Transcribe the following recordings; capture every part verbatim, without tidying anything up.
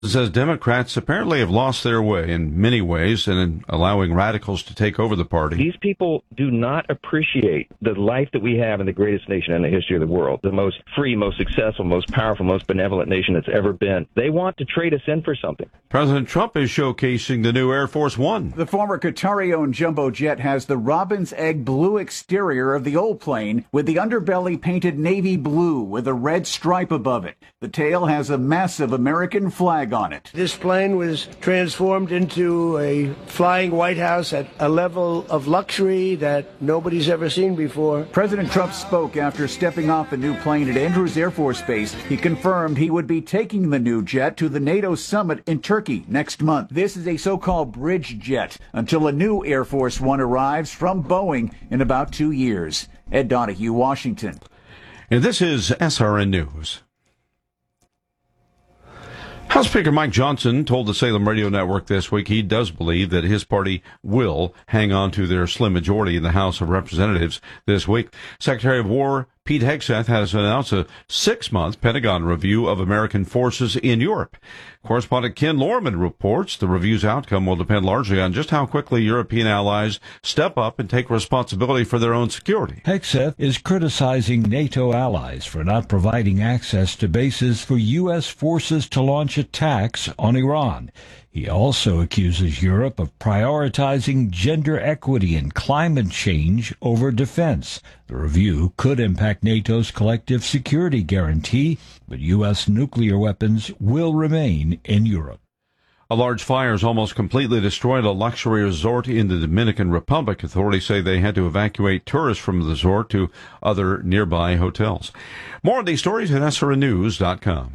says Democrats apparently have lost their way in many ways and in allowing radicals to take over the party. These people do not appreciate the life that we have in the greatest nation in the history of the world, the most free, most successful, most powerful, most benevolent nation that's ever been. They want to trade us in for something. President Trump is showcasing the new Air Force One. The former Qatari-owned jumbo jet has the robin's egg blue exterior of the old plane with the underbelly painted navy blue with a red stripe above it. The tail has a massive American flag on it. This plane was transformed into a flying White House at a level of luxury that nobody's ever seen before. President Trump spoke after stepping off the new plane at Andrews Air Force Base. He confirmed he would be taking the new jet to the NATO summit in Turkey next month. This is a so-called bridge jet until a new Air Force One arrives from Boeing in about two years. Ed Donahue, Washington. And this is S R N News. House Speaker Mike Johnson told the Salem Radio Network this week he does believe that his party will hang on to their slim majority in the House of Representatives this week. Secretary of War Pete Hegseth has announced a six-month Pentagon review of American forces in Europe. Correspondent Ken Lorman reports the review's outcome will depend largely on just how quickly European allies step up and take responsibility for their own security. Hegseth is criticizing NATO allies for not providing access to bases for U S forces to launch attacks on Iran. He also accuses Europe of prioritizing gender equity and climate change over defense. The review could impact NATO's collective security guarantee, but U S nuclear weapons will remain in Europe. A large fire has almost completely destroyed a luxury resort in the Dominican Republic. Authorities say they had to evacuate tourists from the resort to other nearby hotels. More on these stories at S R N news dot com.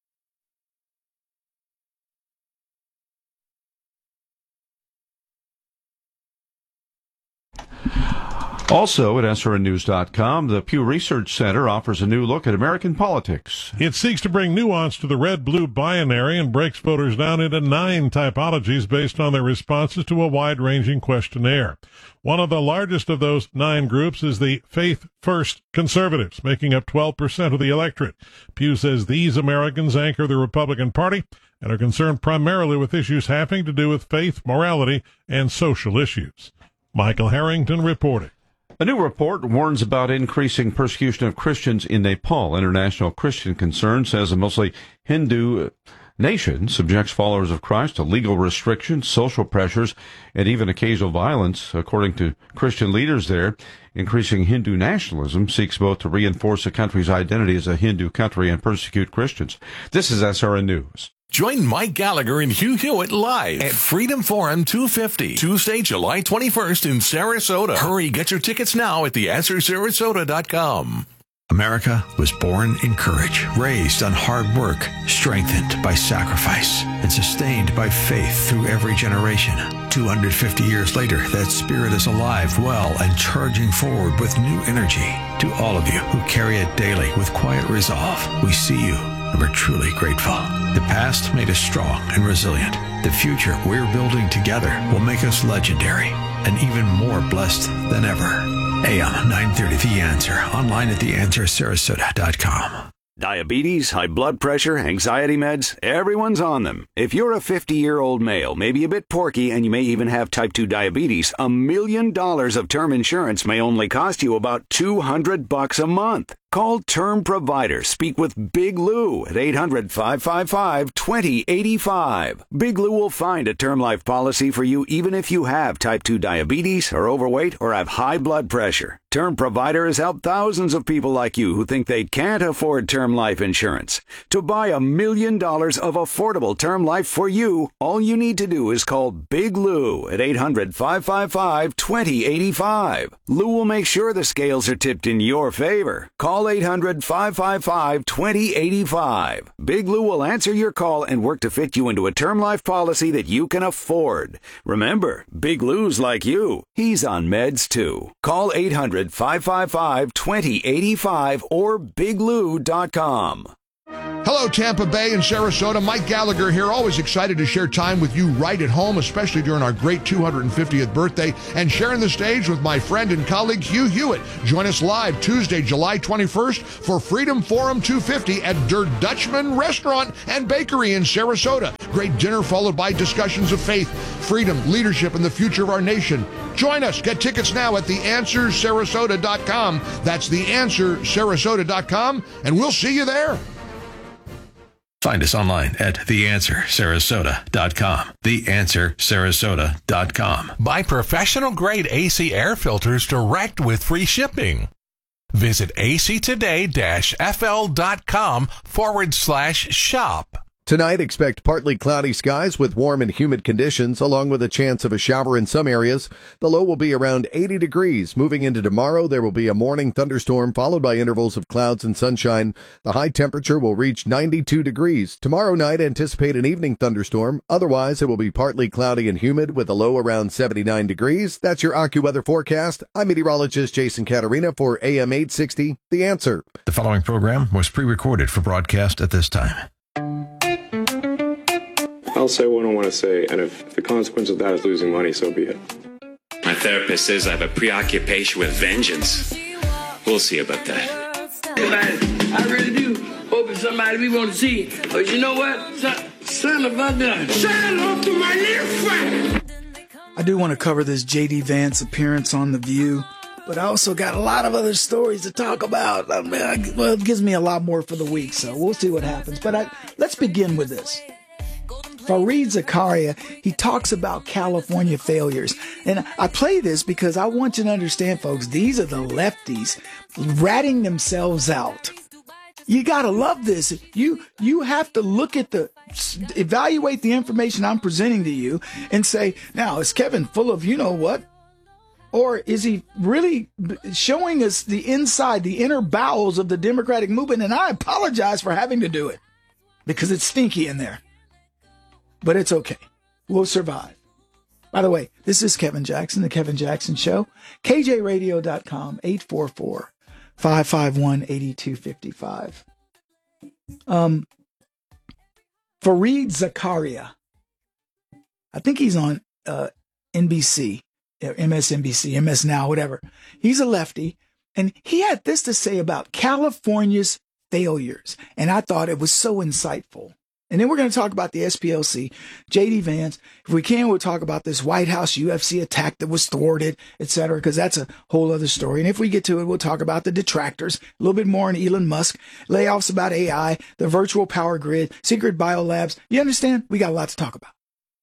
Also at S R N news dot com, the Pew Research Center offers a new look at American politics. It seeks to bring nuance to the red-blue binary and breaks voters down into nine typologies based on their responses to a wide-ranging questionnaire. One of the largest of those nine groups is the Faith First conservatives, making up twelve percent of the electorate. Pew says these Americans anchor the Republican Party and are concerned primarily with issues having to do with faith, morality, and social issues. Michael Harrington reporting. A new report warns about increasing persecution of Christians in Nepal. International Christian Concern says a mostly Hindu nation subjects followers of Christ to legal restrictions, social pressures, and even occasional violence. According to Christian leaders there, increasing Hindu nationalism seeks both to reinforce the country's identity as a Hindu country and persecute Christians. This is S R N News. Join Mike Gallagher and Hugh Hewitt live at Freedom Forum two fifty, Tuesday, July twenty-first in Sarasota. Hurry, get your tickets now at the answer sarasota dot com. America was born in courage, raised on hard work, strengthened by sacrifice, and sustained by faith through every generation. two hundred fifty years later, that spirit is alive, well, and charging forward with new energy. To all of you who carry it daily with quiet resolve, we see you and we're truly grateful. The past made us strong and resilient. The future we're building together will make us legendary and even more blessed than ever. A M nine thirty The Answer, online at the answer sarasota dot com. Diabetes, high blood pressure, anxiety meds, everyone's on them. If you're a fifty-year-old male, maybe a bit porky, and you may even have type two diabetes, a million dollars of term insurance may only cost you about two hundred bucks a month. Call Term Provider. Speak with Big Lou at eight hundred, five five five, two zero eight five. Big Lou will find a term life policy for you even if you have type two diabetes, are overweight, or have high blood pressure. Term Provider has helped thousands of people like you who think they can't afford term life insurance. To buy a million dollars of affordable term life for you, all you need to do is call Big Lou at eight hundred, five five five, two zero eight five. Lou will make sure the scales are tipped in your favor. Call eight hundred, five five five, two zero eight five. Big Lou will answer your call and work to fit you into a term life policy that you can afford. Remember, Big Lou's like you. He's on meds too. Call eight hundred, five five five, two zero eight five or big lou dot com. Hello, Tampa Bay and Sarasota. Mike Gallagher here. Always excited to share time with you right at home, especially during our great two hundred fiftieth birthday, and sharing the stage with my friend and colleague Hugh Hewitt. Join us live Tuesday, July twenty-first for Freedom Forum two fifty at Der Dutchman Restaurant and Bakery in Sarasota. Great dinner followed by discussions of faith, freedom, leadership, and the future of our nation. Join us. Get tickets now at the answer sarasota dot com. That's the answer sarasota dot com, and we'll see you there. Find us online at the answer sarasota dot com. the answer sarasota dot com. Buy professional-grade A C air filters direct with free shipping. Visit actoday-fl.com forward slash shop. Tonight, expect partly cloudy skies with warm and humid conditions, along with a chance of a shower in some areas. The low will be around eighty degrees. Moving into tomorrow, there will be a morning thunderstorm followed by intervals of clouds and sunshine. The high temperature will reach ninety-two degrees. Tomorrow night, anticipate an evening thunderstorm. Otherwise, it will be partly cloudy and humid with a low around seventy-nine degrees. That's your AccuWeather forecast. I'm meteorologist Jason Caterina for A M eight sixty, The Answer. The following program was pre-recorded for broadcast at this time. I'll say what I want to say, and if the consequence of that is losing money, so be it. My therapist says I have a preoccupation with vengeance. We'll see about that. I really do hope it's somebody we want to see. But you know what? Son, son of a gun. Say hello to my little friend. I do want to cover this J D Vance appearance on The View, but I also got a lot of other stories to talk about. I mean, I, well, it gives me a lot more for the week, so we'll see what happens. But I, let's begin with this. Fareed Zakaria, he talks about California failures. And I play this because I want you to understand, folks, these are the lefties ratting themselves out. You got to love this. You you have to look at the, evaluate the information I'm presenting to you and say, now, is Kevin full of you know what? Or is he really showing us the inside, the inner bowels of the Democratic movement? And I apologize for having to do it because it's stinky in there. But it's okay. We'll survive. By the way, this is Kevin Jackson, The Kevin Jackson Show. K J radio dot com, eight four four, five five one, eight two five five. Um, Fareed Zakaria. I think he's on uh, N B C, M S N B C, M S Now, whatever. He's a lefty. And he had this to say about California's failures. And I thought it was so insightful. And then we're going to talk about the S P L C, J D Vance. If we can, we'll talk about this White House U F C attack that was thwarted, et cetera, because that's a whole other story. And if we get to it, we'll talk about the detractors, a little bit more on Elon Musk, layoffs about A I, the virtual power grid, secret biolabs. You understand? We got a lot to talk about.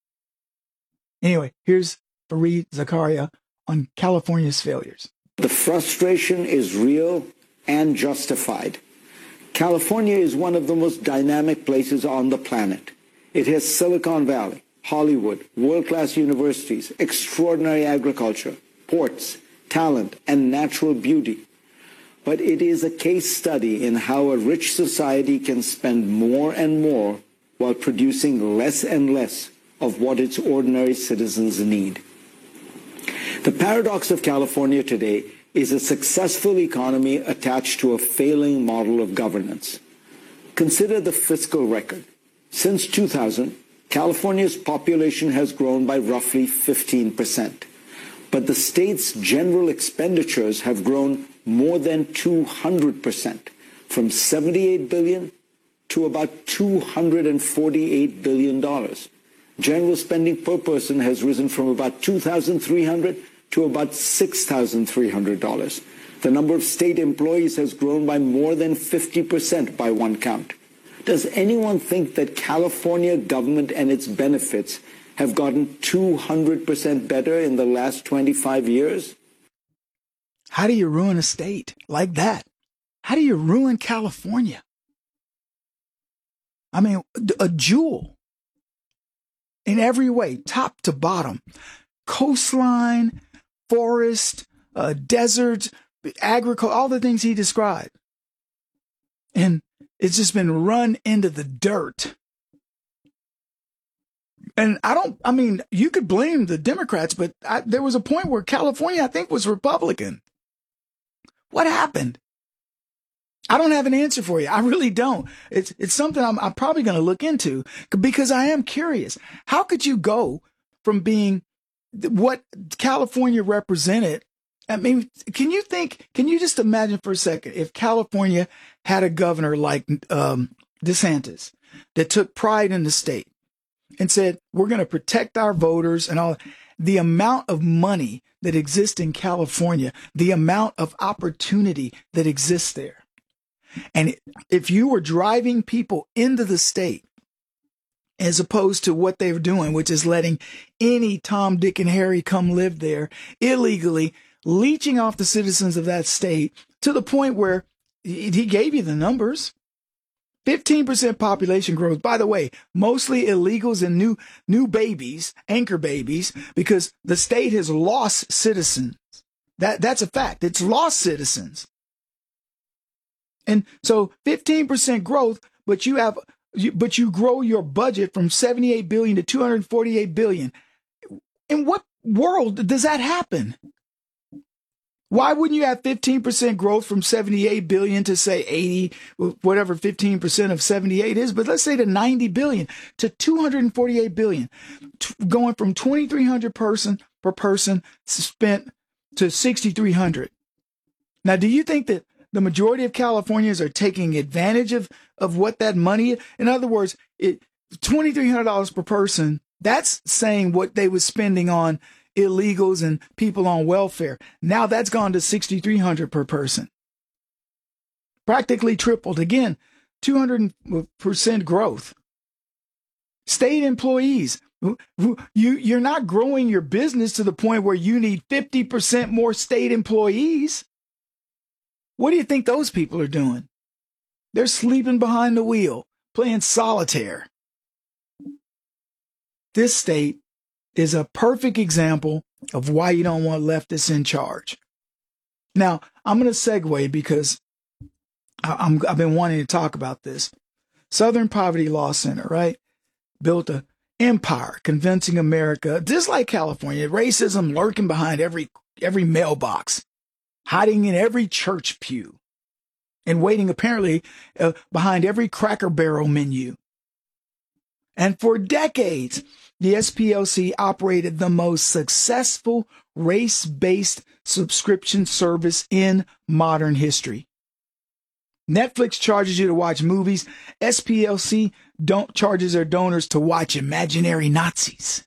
Anyway, here's Fareed Zakaria on California's failures. The frustration is real and justified. California is one of the most dynamic places on the planet. It has Silicon Valley, Hollywood, world-class universities, extraordinary agriculture, ports, talent, and natural beauty. But it is a case study in how a rich society can spend more and more while producing less and less of what its ordinary citizens need. The paradox of California today is a successful economy attached to a failing model of governance. Consider the fiscal record. Since two thousand, California's population has grown by roughly fifteen percent. But the state's general expenditures have grown more than two hundred percent, from seventy-eight billion dollars to about two hundred forty-eight billion dollars. General spending per person has risen from about two thousand three hundred dollars to about six thousand three hundred dollars. The number of state employees has grown by more than fifty percent by one count. Does anyone think that California government and its benefits have gotten two hundred percent better in the last twenty-five years? How do you ruin a state like that? How do you ruin California? I mean, a jewel in every way, top to bottom. Coastline, forest, uh, desert, agriculture, all the things he described. And it's just been run into the dirt. And I don't, I mean, you could blame the Democrats, but I, there was a point where California, I think, was Republican. What happened? I don't have an answer for you. I really don't. It's it's something I'm, I'm probably going to look into because I am curious. How could you go from being what California represented? I mean, can you think, can you just imagine for a second if California had a governor like um, DeSantis that took pride in the state and said, we're going to protect our voters and all the amount of money that exists in California, the amount of opportunity that exists there. And if you were driving people into the state, as opposed to what they're doing, which is letting any Tom, Dick, and Harry come live there illegally, leeching off the citizens of that state to the point where he gave you the numbers. fifteen percent population growth. By the way, mostly illegals and new new babies, anchor babies, because the state has lost citizens. That that's a fact. It's lost citizens. And so fifteen percent growth, but you have you, but you grow your budget from seventy-eight billion to two hundred forty-eight billion. In what world does that happen? Why wouldn't you have fifteen percent growth from seventy-eight billion to say eighty, whatever fifteen percent of seventy-eight is, but let's say to ninety billion to two hundred forty-eight billion, going from twenty-three hundred person per person spent to sixty-three hundred. Now, do you think that the majority of Californians are taking advantage of, of what that money is? In other words, it twenty-three hundred dollars per person, that's saying what they was spending on illegals and people on welfare. Now that's gone to sixty-three hundred dollars per person. Practically tripled. Again, two hundred percent growth. State employees, you, you're not growing your business to the point where you need fifty percent more state employees. What do you think those people are doing? They're sleeping behind the wheel, playing solitaire. This state is a perfect example of why you don't want leftists in charge. Now, I'm going to segue because I'm, I've been wanting to talk about this. Southern Poverty Law Center, right? Built an empire convincing America, just like California, racism lurking behind every every mailbox, hiding in every church pew, and waiting apparently uh, behind every Cracker Barrel menu. And for decades, the S P L C operated the most successful race-based subscription service in modern history. Netflix charges you to watch movies. S P L C don't charges their donors to watch imaginary Nazis.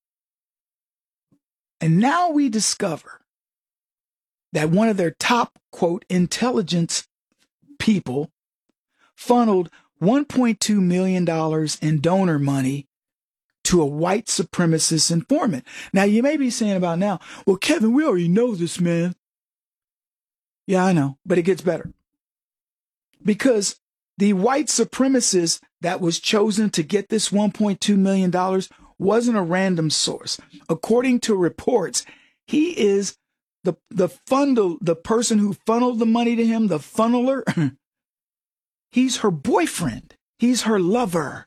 And now we discover that one of their top, quote, intelligence people funneled one point two million dollars in donor money to a white supremacist informant. Now, you may be saying about now, well, Kevin, we already know this, man. Yeah, I know, but it gets better. Because the white supremacist that was chosen to get this one point two million dollars wasn't a random source. According to reports, he is the, the funnel, the person who funneled the money to him, the funneler. He's her boyfriend. He's her lover.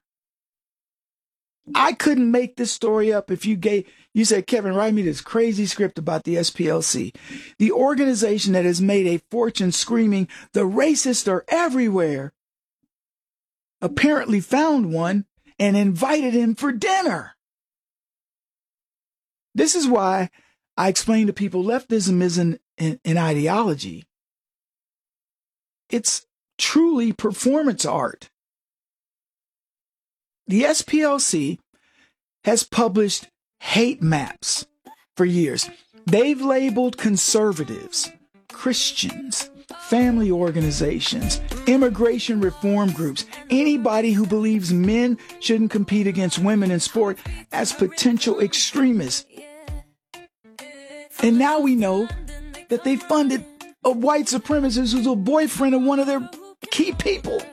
I couldn't make this story up if you gave, you said, Kevin, write me this crazy script about the S P L C, the organization that has made a fortune screaming, the racists are everywhere, apparently found one and invited him for dinner. This is why I explain to people leftism isn't an, an ideology. It's truly performance art. The S P L C has published hate maps for years. They've labeled conservatives, Christians, family organizations, immigration reform groups, anybody who believes men shouldn't compete against women in sport as potential extremists. And now we know that they funded a white supremacist who's a boyfriend of one of their key people.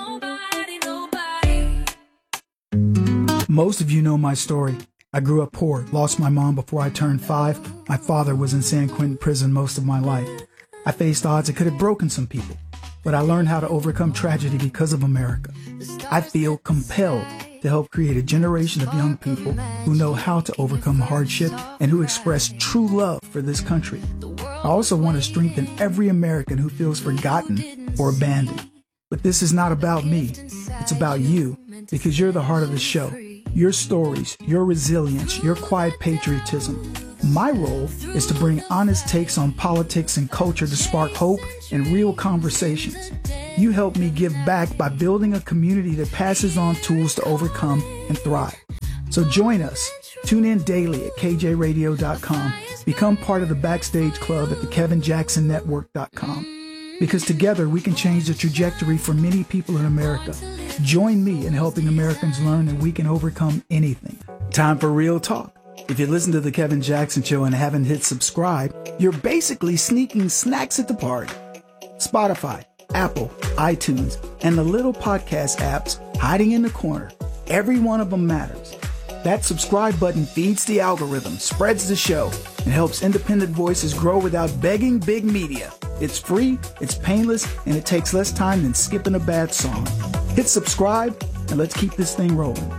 Most of you know my story. I grew up poor, lost my mom before I turned five. My father was in San Quentin prison most of my life. I faced odds that could have broken some people, but I learned how to overcome tragedy because of America. I feel compelled to help create a generation of young people who know how to overcome hardship and who express true love for this country. I also want to strengthen every American who feels forgotten or abandoned. But this is not about me. It's about you, because you're the heart of the show. Your stories, your resilience, your quiet patriotism. My role is to bring honest takes on politics and culture to spark hope and real conversations. You help me give back by building a community that passes on tools to overcome and thrive. So join us. Tune in daily at K J radio dot com. Become part of the Backstage Club at the Kevin Jackson Network dot com. Because together we can change the trajectory for many people in America. Join me in helping Americans learn that we can overcome anything. Time for real talk. If you listen to The Kevin Jackson Show and haven't hit subscribe, you're basically sneaking snacks at the party. Spotify, Apple, iTunes, and the little podcast apps hiding in the corner. Every one of them matters. That subscribe button feeds the algorithm, spreads the show, and helps independent voices grow without begging big media. It's free, it's painless, and it takes less time than skipping a bad song. Hit subscribe, and let's keep this thing rolling.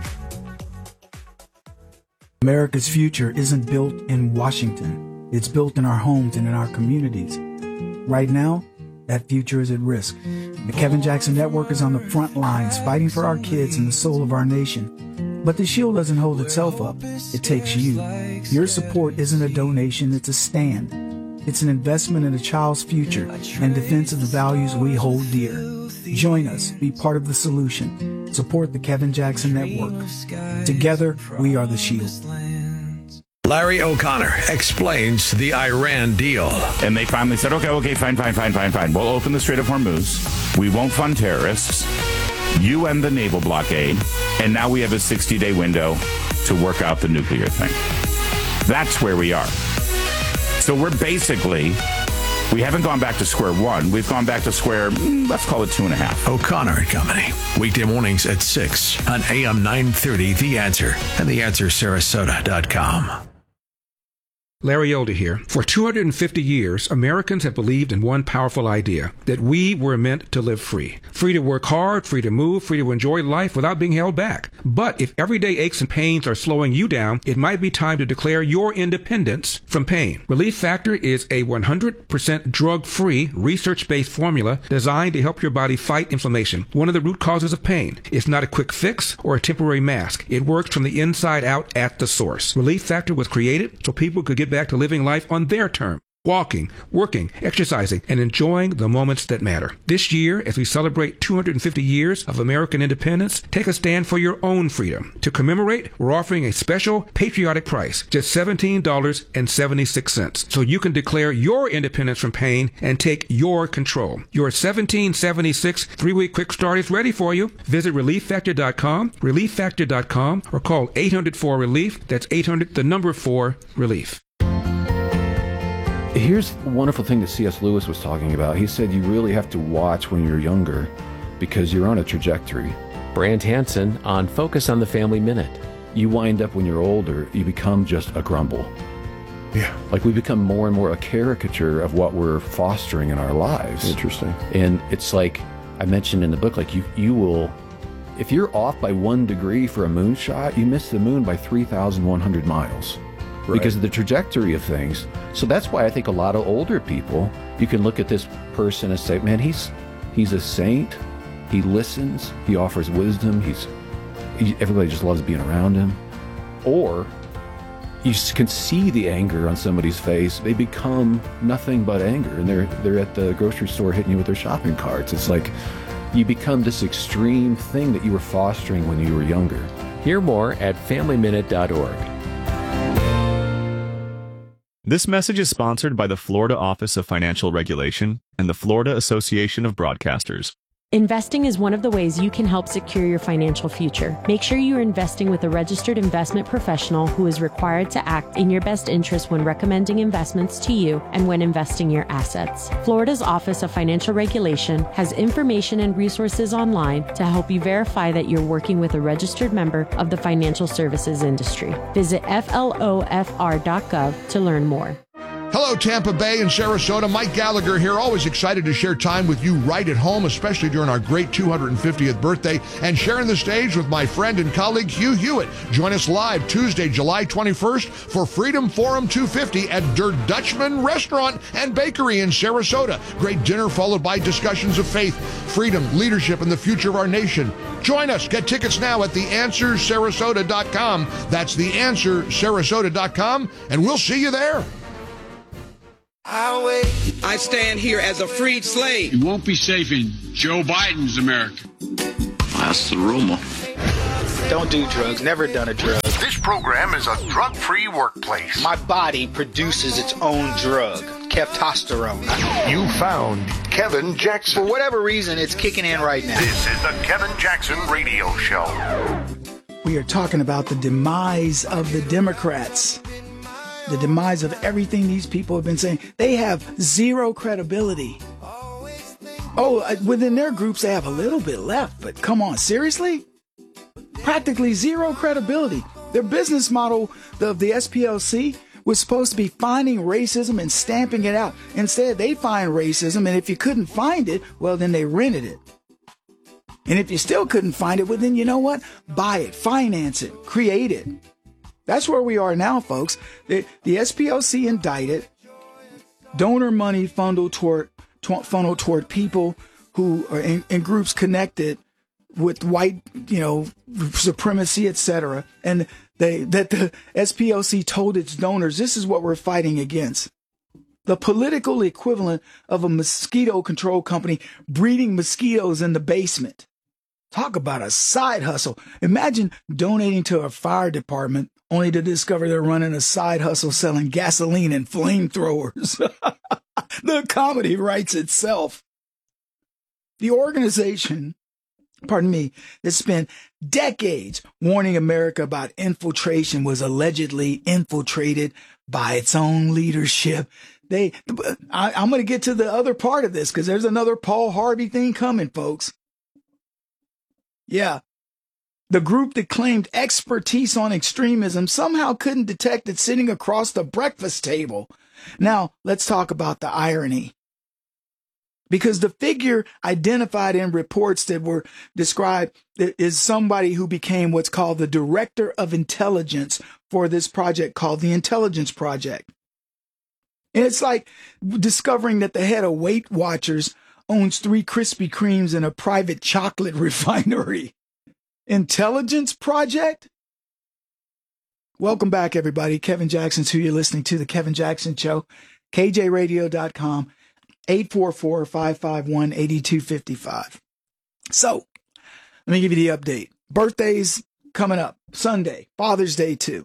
America's future isn't built in Washington. It's built in our homes and in our communities. Right now, that future is at risk. The Kevin Jackson Network is on the front lines, fighting for our kids and the soul of our nation. But the shield doesn't hold itself up. It takes you. Your support isn't a donation, it's a stand. It's an investment in a child's future and defense of the values we hold dear. Join us. Be part of the solution. Support the Kevin Jackson Network. Together, we are the shield. Larry O'Connor explains the Iran deal. And they finally said, okay, okay, fine, fine, fine, fine, fine. We'll open the Strait of Hormuz. We won't fund terrorists. You end the naval blockade. And now we have a sixty-day window to work out the nuclear thing. That's where we are. So we're basically, we haven't gone back to square one. We've gone back to square, let's call it two and a half. O'Connor and Company. Weekday mornings at six on A M nine thirty, The Answer, and the answer sarasota dot com. Larry Elder here. For two hundred fifty years, Americans have believed in one powerful idea, that we were meant to live free. Free to work hard, free to move, free to enjoy life without being held back. But if everyday aches and pains are slowing you down, it might be time to declare your independence from pain. Relief Factor is a one hundred percent drug-free, research-based formula designed to help your body fight inflammation, one of the root causes of pain. It's not a quick fix or a temporary mask. It works from the inside out at the source. Relief Factor was created so people could get back to living life on their terms. Walking, working, exercising, and enjoying the moments that matter. This year, as we celebrate two hundred fifty years of American independence, take a stand for your own freedom. To commemorate, we're offering a special patriotic price, just seventeen dollars and seventy-six cents, so you can declare your independence from pain and take your control. Your seventeen seventy-six three-week quick start is ready for you. Visit relief factor dot com, relief factor dot com, or call eight hundred four relief. That's eight hundred, the number four, relief. Here's the wonderful thing that C S Lewis was talking about. He said you really have to watch when you're younger because you're on a trajectory. Brant Hansen on Focus on the Family Minute. You wind up when you're older, you become just a grumble. Yeah. Like we become more and more a caricature of what we're fostering in our lives. Interesting. And it's like I mentioned in the book, like you, you will, if you're off by one degree for a moonshot, you miss the moon by three thousand one hundred miles. Right. Because of the trajectory of things. So that's why I think a lot of older people, you can look at this person and say, man, he's he's a saint. He listens. He offers wisdom. He's he, everybody just loves being around him. Or you can see the anger on somebody's face. They become nothing but anger, and they're they're at the grocery store hitting you with their shopping carts. It's like you become this extreme thing that you were fostering when you were younger. Hear more at family minute dot org. This message is sponsored by the Florida Office of Financial Regulation and the Florida Association of Broadcasters. Investing is one of the ways you can help secure your financial future. Make sure you are investing with a registered investment professional who is required to act in your best interest when recommending investments to you and when investing your assets. Florida's Office of Financial Regulation has information and resources online to help you verify that you're working with a registered member of the financial services industry. Visit F L O F R dot gov to learn more. Hello, Tampa Bay and Sarasota. Mike Gallagher here. Always excited to share time with you right at home, especially during our great two hundred fiftieth birthday, and sharing the stage with my friend and colleague Hugh Hewitt. Join us live Tuesday, July twenty-first for Freedom Forum two fifty at Der Dutchman Restaurant and Bakery in Sarasota. Great dinner followed by discussions of faith, freedom, leadership, and the future of our nation. Join us. Get tickets now at the answer sarasota dot com. That's the answer sarasota dot com, and we'll see you there. I stand here as a freed slave. You won't be safe in Joe Biden's America. That's the rumor. Don't do drugs. Never done a drug. This program is a drug-free workplace. My body produces its own drug, testosterone. You found Kevin Jackson. For whatever reason, it's kicking in right now. This is the Kevin Jackson Radio Show. We are talking about the demise of the Democrats. The demise of everything these people have been saying. They have zero credibility. Oh, within their groups, they have a little bit left, but come on, seriously? Practically zero credibility. Their business model of the S P L C was supposed to be finding racism and stamping it out. Instead, they find racism, and if you couldn't find it, well, then they rented it. And if you still couldn't find it, well, then you know what? Buy it, finance it, create it. That's where we are now, folks. The, the S P L C indicted, donor money funneled toward, tw- funneled toward people who are in, in groups connected with white, you know, supremacy, et cetera. And they that the S P L C told its donors, this is what we're fighting against. The political equivalent of a mosquito control company breeding mosquitoes in the basement. Talk about a side hustle. Imagine donating to a fire department only to discover they're running a side hustle selling gasoline and flamethrowers. The comedy writes itself. The organization, pardon me, that spent decades warning America about infiltration was allegedly infiltrated by its own leadership. They, I, I'm going to get to the other part of this because there's another Paul Harvey thing coming, folks. Yeah. The group that claimed expertise on extremism somehow couldn't detect it sitting across the breakfast table. Now, let's talk about the irony. Because the figure identified in reports that were described is somebody who became what's called the director of intelligence for this project called the Intelligence Project. And it's like discovering that the head of Weight Watchers owns three Krispy Kremes and a private chocolate refinery. Intelligence Project? Welcome back, everybody. Kevin Jackson's who you're listening to, The Kevin Jackson Show. K J radio dot com, eight four four, five five one, eight two five five. So, let me give you the update. Birthdays coming up. Sunday, Father's Day too.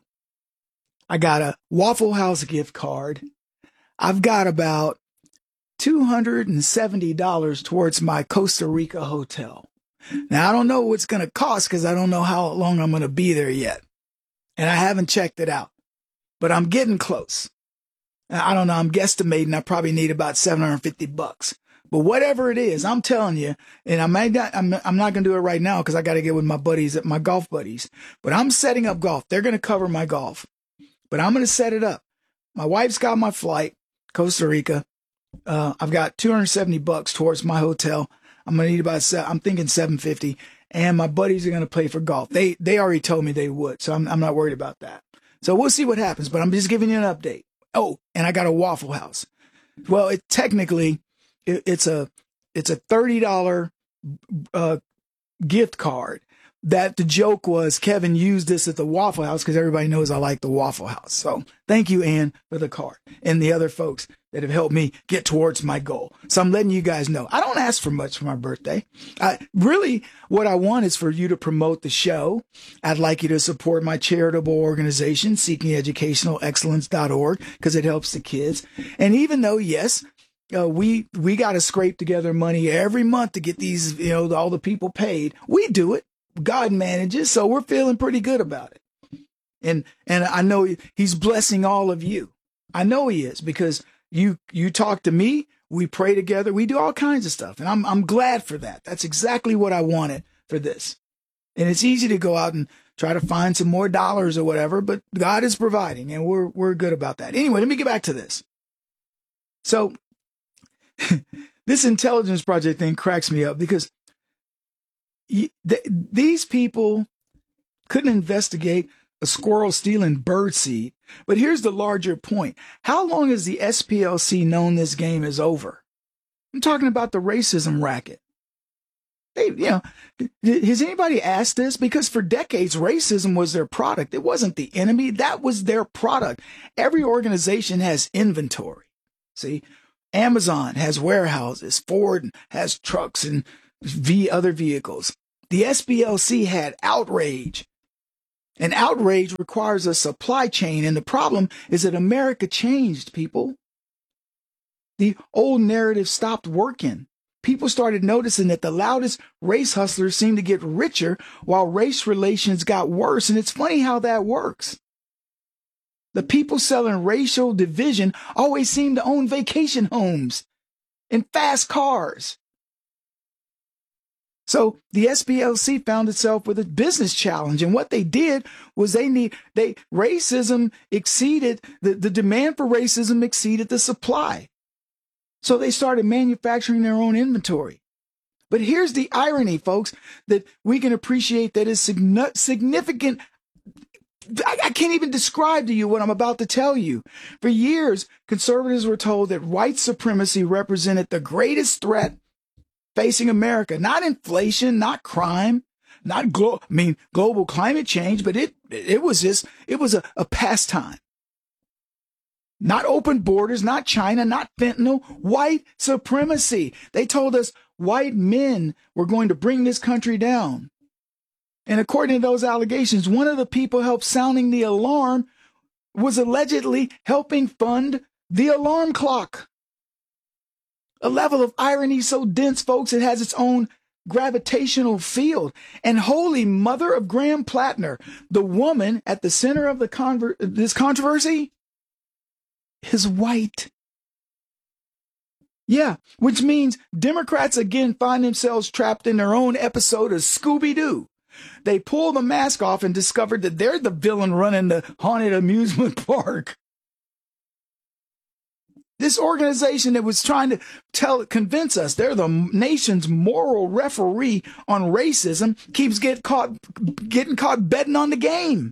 I got a Waffle House gift card. I've got about two hundred seventy dollars towards my Costa Rica hotel. Now, I don't know what it's going to cost because I don't know how long I'm going to be there yet. And I haven't checked it out. But I'm getting close. I don't know. I'm guesstimating I probably need about seven hundred fifty bucks. But whatever it is, I'm telling you, and I might not, I'm, I'm not going to do it right now because I got to get with my buddies, my golf buddies. But I'm setting up golf. They're going to cover my golf. But I'm going to set it up. My wife's got my flight, Costa Rica. Uh, I've got two hundred seventy bucks towards my hotel. I'm going to need about, I'm thinking seven fifty. And my buddies are going to play for golf. They they already told me they would, so I'm I'm not worried about that. So we'll see what happens, but I'm just giving you an update. Oh, and I got a Waffle House. Well, it technically it, it's a it's a thirty dollars uh, gift card. That the joke was Kevin used this at the Waffle House because everybody knows I like the Waffle House. So thank you, Ann, for the card and the other folks that have helped me get towards my goal. So I'm letting you guys know. I don't ask for much for my birthday. I, really, what I want is for you to promote the show. I'd like you to support my charitable organization, seeking educational excellence dot org, because it helps the kids. And even though, yes, uh, we we got to scrape together money every month to get these, you know, all the people paid, we do it. God manages, so we're feeling pretty good about it. And and I know he's blessing all of you. I know he is because you you talk to me, we pray together, we do all kinds of stuff. And I'm I'm glad for that. That's exactly what I wanted for this. And it's easy to go out and try to find some more dollars or whatever, but God is providing and we're we're good about that. Anyway, let me get back to this. So this intelligence project thing cracks me up because y- th- these people couldn't investigate a squirrel stealing birdseed. But here's the larger point. How long has the S P L C known this game is over? I'm talking about the racism racket. They, you know, has anybody asked this? Because for decades, racism was their product. It wasn't the enemy. That was their product. Every organization has inventory. See, Amazon has warehouses. Ford has trucks and v other vehicles. The S P L C had outrage. And outrage requires a supply chain. And the problem is that America changed, people. The old narrative stopped working. People started noticing that the loudest race hustlers seemed to get richer while race relations got worse. And it's funny how that works. The people selling racial division always seem to own vacation homes and fast cars. So the S P L C found itself with a business challenge. And what they did was they need, they, racism exceeded, the, the demand for racism exceeded the supply. So they started manufacturing their own inventory. But here's the irony, folks, that we can appreciate that is significant. I, I can't even describe to you what I'm about to tell you. For years, conservatives were told that white supremacy represented the greatest threat facing America. Not inflation, not crime, not glo- I mean global climate change, but it it was just it was a, a pastime. Not open borders, not China, not fentanyl, white supremacy. They told us white men were going to bring this country down. And according to those allegations, one of the people helped sounding the alarm was allegedly helping fund the alarm clock. A level of irony so dense, folks, it has its own gravitational field. And holy mother of Graham Plattner, the woman at the center of the conver- this controversy, is white. Yeah, which means Democrats again find themselves trapped in their own episode of Scooby-Doo. They pull the mask off and discovered that they're the villain running the haunted amusement park. This organization that was trying to tell, convince us they're the nation's moral referee on racism keeps get caught, getting caught betting on the game.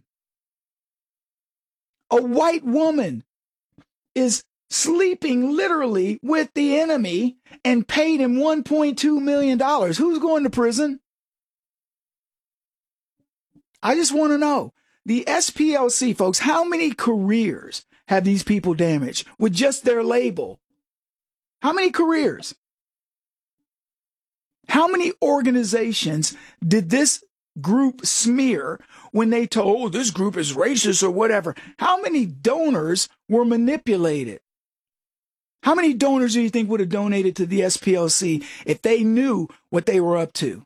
A white woman is sleeping literally with the enemy and paid him one point two million dollars. Who's going to prison? I just want to know, the S P L C, folks, how many careers have these people damaged with just their label? How many careers? How many organizations did this group smear when they told, oh, this group is racist or whatever? How many donors were manipulated? How many donors do you think would have donated to the S P L C if they knew what they were up to?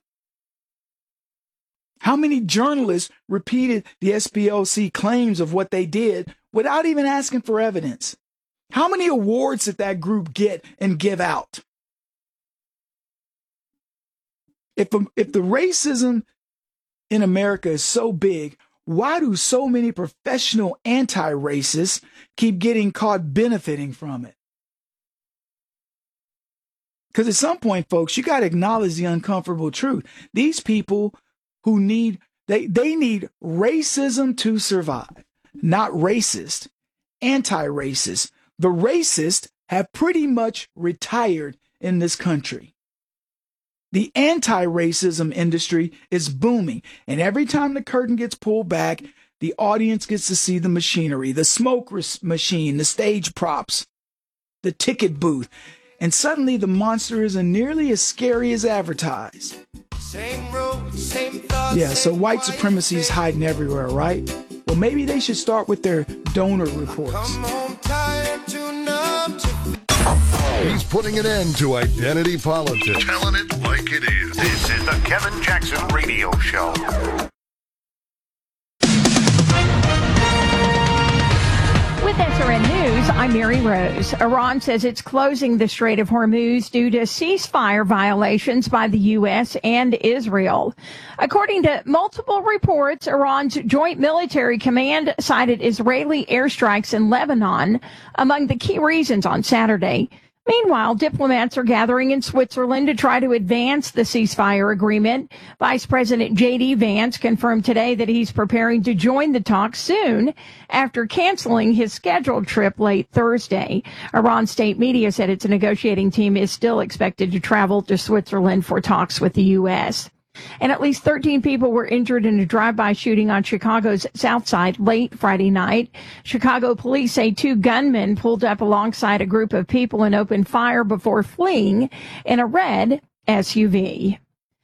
How many journalists repeated the S P L C claims of what they did without even asking for evidence? How many awards did that group get and give out? If, if the racism in America is so big, why do so many professional anti-racists keep getting caught benefiting from it? Because at some point, folks, you got to acknowledge the uncomfortable truth. These people who need, they, they need racism to survive, not racist, anti-racist. The racists have pretty much retired in this country. The anti-racism industry is booming. And every time the curtain gets pulled back, the audience gets to see the machinery, the smoke machine, the stage props, the ticket booth. And suddenly the monster isn't nearly as scary as advertised. Same road, same thoughts, yeah, so white supremacy is hiding everywhere, right? Well, maybe they should start with their donor reports. He's putting an end to identity politics. Telling it like it is. This is the Kevin Jackson Radio Show. With S R N News, I'm Mary Rose. Iran says it's closing the Strait of Hormuz due to ceasefire violations by the U S and Israel. According to multiple reports, Iran's Joint Military Command cited Israeli airstrikes in Lebanon among the key reasons on Saturday. Meanwhile, diplomats are gathering in Switzerland to try to advance the ceasefire agreement. Vice President J D Vance confirmed today that he's preparing to join the talks soon after canceling his scheduled trip late Thursday. Iran state media said its negotiating team is still expected to travel to Switzerland for talks with the U S. And at least thirteen people were injured in a drive-by shooting on Chicago's South Side late Friday night. Chicago police say two gunmen pulled up alongside a group of people and opened fire before fleeing in a red S U V.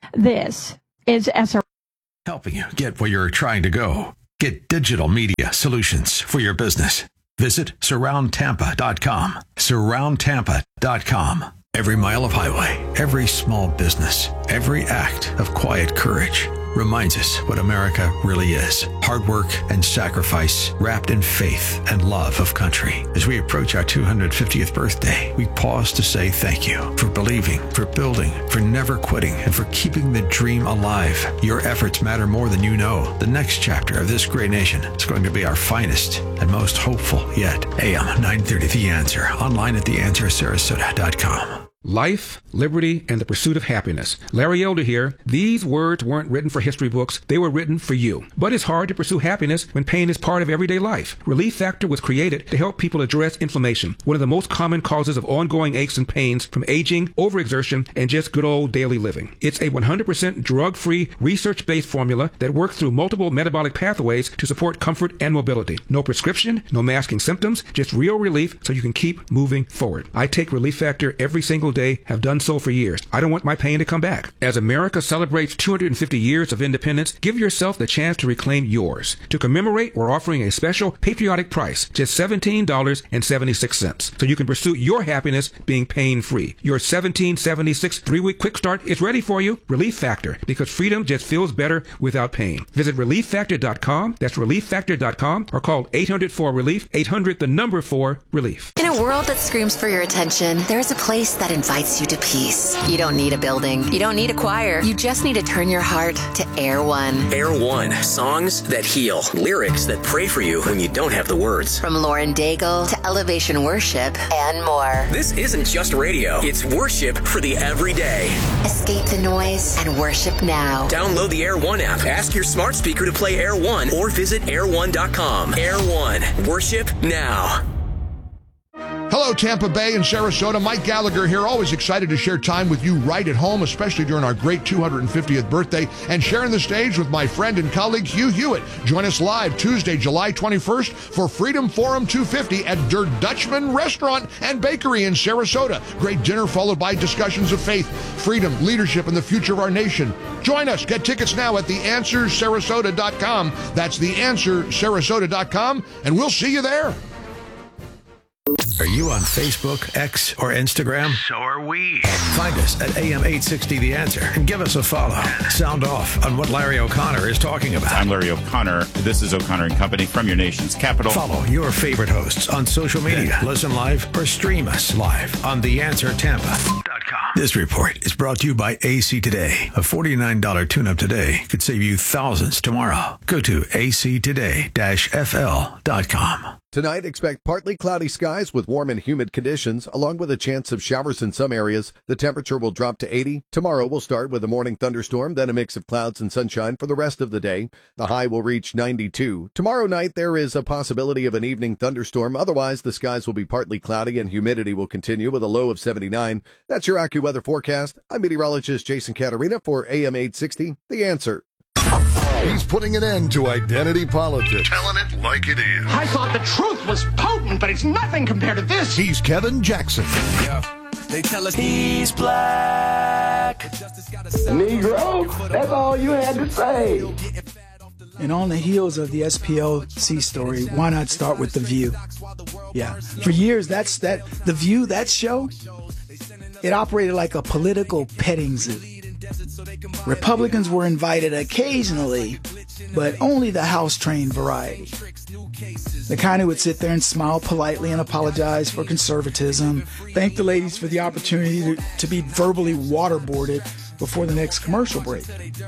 This is S R. Helping you get where you're trying to go. Get digital media solutions for your business. Visit surround tampa dot com. surround tampa dot com. Every mile of highway, every small business, every act of quiet courage reminds us what America really is. Hard work and sacrifice wrapped in faith and love of country. As we approach our two hundred fiftieth birthday, we pause to say thank you for believing, for building, for never quitting, and for keeping the dream alive. Your efforts matter more than you know. The next chapter of this great nation is going to be our finest and most hopeful yet. A M nine thirty The Answer. Online at the answer sarasota dot com. Life, liberty, and the pursuit of happiness. Larry Elder here. These words weren't written for history books. They were written for you. But it's hard to pursue happiness when pain is part of everyday life. Relief Factor was created to help people address inflammation, one of the most common causes of ongoing aches and pains from aging, overexertion, and just good old daily living. It's a one hundred percent drug-free, research-based formula that works through multiple metabolic pathways to support comfort and mobility. No prescription, no masking symptoms, just real relief so you can keep moving forward. I take Relief Factor every single day, have done so for years. I don't want my pain to come back. As America celebrates two hundred fifty years of independence, give yourself the chance to reclaim yours. To commemorate, we're offering a special patriotic price, just seventeen dollars and seventy-six cents, so you can pursue your happiness being pain-free. Your seventeen seventy-six three-week quick start is ready for you. Relief Factor, because freedom just feels better without pain. Visit relief factor dot com, that's relief factor dot com, or call eight hundred four relief, eight hundred the number four relief. In a world that screams for your attention, there's a place that invites you to peace. You don't need a building. You don't need a choir. You just need to turn your heart to Air One. Air One. Songs that heal. Lyrics that pray for you when you don't have the words. From Lauren Daigle to Elevation Worship and more. This isn't just radio. It's worship for the everyday. Escape the noise and worship now. Download the Air One app. Ask your smart speaker to play Air One or visit air one dot com. Air One. Worship now. Hello, Tampa Bay and Sarasota. Mike Gallagher here, always excited to share time with you right at home, especially during our great two hundred fiftieth birthday, and sharing the stage with my friend and colleague Hugh Hewitt. Join us live Tuesday, July twenty-first for Freedom Forum two fifty at Der Dutchman Restaurant and Bakery in Sarasota. Great dinner followed by discussions of faith, freedom, leadership, and the future of our nation. Join us. Get tickets now at the answer sarasota dot com. That's the answer sarasota dot com, and we'll see you there. Are you on Facebook, X, or Instagram? So are we. Find us at A M eight sixty The Answer and give us a follow. Sound off on what Larry O'Connor is talking about. I'm Larry O'Connor. This is O'Connor and Company from your nation's capital. Follow your favorite hosts on social media. Listen live or stream us live on the answer tampa dot com. This report is brought to you by A C Today. A forty-nine dollars tune-up today could save you thousands tomorrow. Go to A C today dash F L dot com. Tonight, expect partly cloudy skies with warm and humid conditions, along with a chance of showers in some areas. The temperature will drop to eighty. Tomorrow will start with a morning thunderstorm, then a mix of clouds and sunshine for the rest of the day. The high will reach ninety-two. Tomorrow night, there is a possibility of an evening thunderstorm. Otherwise, the skies will be partly cloudy and humidity will continue with a low of seventy-nine. That's your AccuWeather forecast. I'm meteorologist Jason Caterina for A M eight sixty, The Answer. He's putting an end to identity politics. Telling it like it is. I thought the truth was potent, but it's nothing compared to this. He's Kevin Jackson. Yeah. They tell us he's black. Negro, that's all you had to say. And on the heels of the S P L C story, why not start with The View? Yeah. For years, that's that The View, that show, it operated like a political petting zoo. Republicans were invited occasionally, but only the house-trained variety. The kind who would sit there and smile politely and apologize for conservatism, thank the ladies for the opportunity to, to be verbally waterboarded before the next commercial break.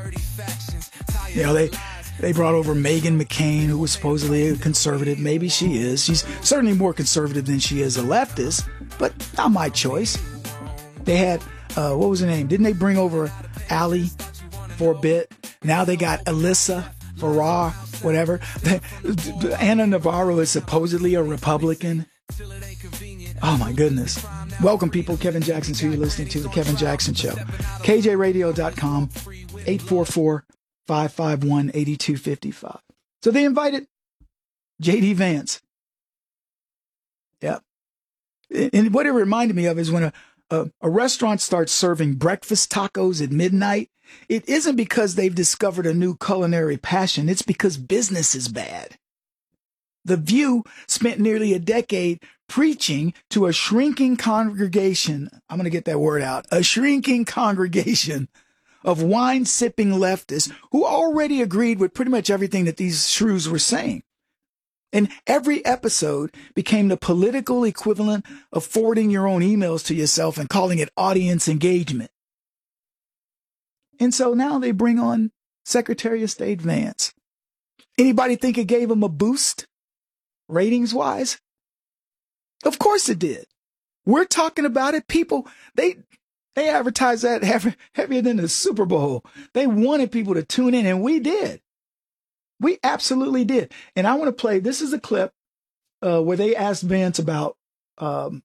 You know, they they brought over Meghan McCain, who was supposedly a conservative. Maybe she is. She's certainly more conservative than she is a leftist, but not my choice. They had, uh, what was her name? Didn't they bring over Ali for a bit? Now they got Alyssa Farrar, whatever. Anna Navarro is supposedly a Republican. Oh, my goodness. Welcome, people. Kevin Jackson's who you're listening to, The Kevin Jackson Show. K J radio dot com, eight four four, five five one, eight two five five. So they invited J D Vance. Yep. And what it reminded me of is when a, a, a restaurant starts serving breakfast tacos at midnight, it isn't because they've discovered a new culinary passion. It's because business is bad. The View spent nearly a decade preaching to a shrinking congregation. I'm going to get that word out. A shrinking congregation of wine-sipping leftists who already agreed with pretty much everything that these shrews were saying. And every episode became the political equivalent of forwarding your own emails to yourself and calling it audience engagement. And so now they bring on Secretary of State Vance. Anybody think it gave him a boost, ratings-wise? Of course it did. We're talking about it. People, they they advertised that heavy, heavier than the Super Bowl. They wanted people to tune in, and we did. We absolutely did. And I want to play, this is a clip uh, where they asked Vance about um,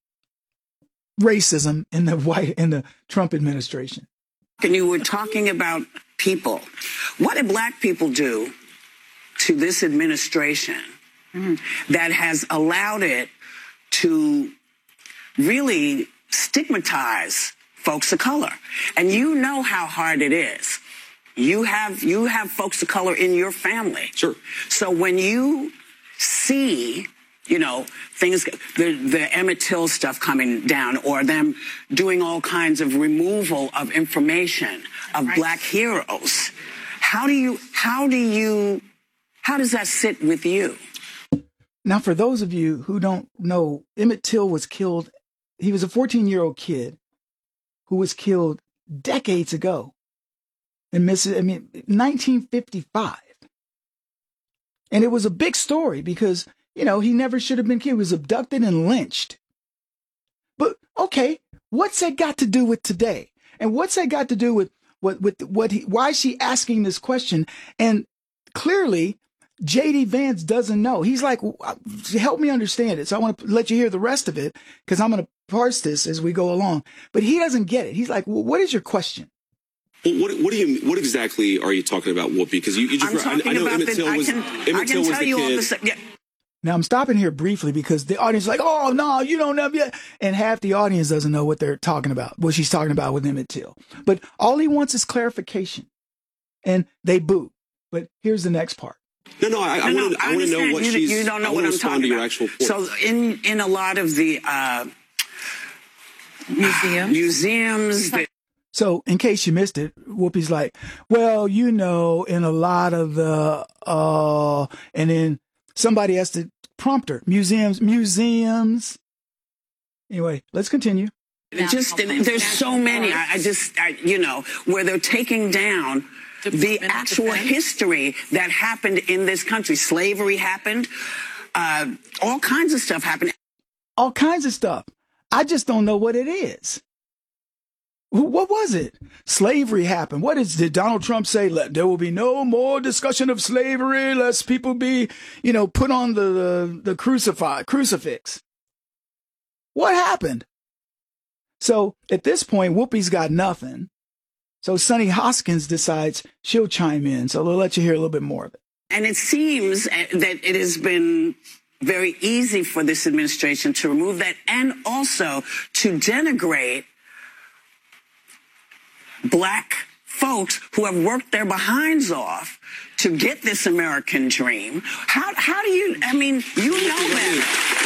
racism in the white in the Trump administration. And you were talking about people. What did black people do to this administration mm. that has allowed it to really stigmatize folks of color? And you know how hard it is. You have you have folks of color in your family. Sure. So when you see, you know, things, the, the Emmett Till stuff coming down, or them doing all kinds of removal of information of right. black heroes, how do you, how do you, how does that sit with you? Now, for those of you who don't know, Emmett Till was killed. He was a fourteen-year-old kid who was killed decades ago in Mississippi, I mean, nineteen fifty-five. And it was a big story because, you know, he never should have been killed. He was abducted and lynched. But, okay, what's that got to do with today? And what's that got to do with what, with what he, why is she asking this question? And clearly, J D Vance doesn't know. He's like, help me understand it. So I want to let you hear the rest of it because I'm going to parse this as we go along. But he doesn't get it. He's like, well, what is your question? Well, what, what do you? What exactly are you talking about, Whoopi? Because you, you just, I, I know Emmett Till was, Emmett Till was the kid. Yeah. Now I'm stopping here briefly because the audience is like, oh no, you don't know yet, and half the audience doesn't know what they're talking about, what she's talking about with Emmett Till. But all he wants is clarification, and they boo. But here's the next part. No, no, I, I no, want to. no, I want to know what you, she's. You don't know I what I'm respond talking to your about. actual point. So in in a lot of the uh, museums, museums. That- So in case you missed it, Whoopi's like, well, you know, in a lot of the, uh, and then somebody has to prompt her. Museums, museums. Anyway, let's continue. Just, there's so many, I, I just, I, you know, where they're taking down the actual history that happened in this country. Slavery happened. Uh, all kinds of stuff happened. All kinds of stuff. I just don't know what it is. What was it? Slavery happened. What is, did Donald Trump say? Let, there will be no more discussion of slavery lest people be, you know, put on the, the, the crucify, crucifix. What happened? So at this point, Whoopi's got nothing. So Sunny Hoskins decides she'll chime in. So we'll let you hear a little bit more of it. And it seems that it has been very easy for this administration to remove that and also to denigrate Black folks who have worked their behinds off to get this American dream. How how do you, I mean, you know that.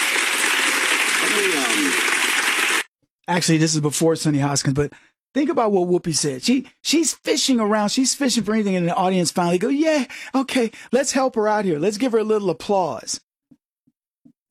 Actually, this is before Sunny Hoskins, but think about what Whoopi said. She she's fishing around. She's fishing for anything, and the audience finally go, yeah, okay, let's help her out here. Let's give her a little applause.